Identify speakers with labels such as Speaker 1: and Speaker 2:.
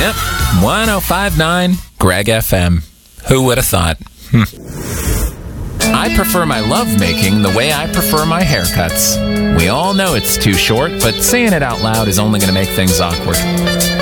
Speaker 1: Yep, 105.9 Greg FM. Who would have thought? I prefer my lovemaking the way I prefer my haircuts. We all know it's too short, but saying it out loud is only going to make things awkward.